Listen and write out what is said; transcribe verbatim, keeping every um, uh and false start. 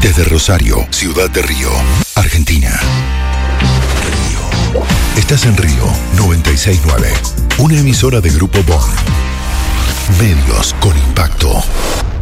Desde Rosario, Ciudad de Río, Argentina. Río. Estás en Río noventa y seis punto nueve, una emisora de Grupo Bond. Medios con impacto.